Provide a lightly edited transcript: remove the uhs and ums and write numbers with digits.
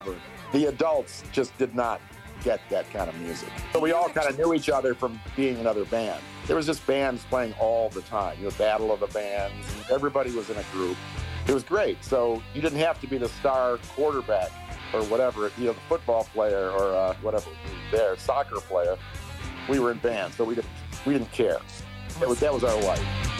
The adults just did not get that kind of music. So we all kind of knew each other from being another band. There was just bands playing all the time. Battle of the Bands. Everybody was in a group. It was great. So you didn't have to be the star quarterback or whatever, the football player or whatever, there, soccer player. We were in bands, so we didn't care. That was our life.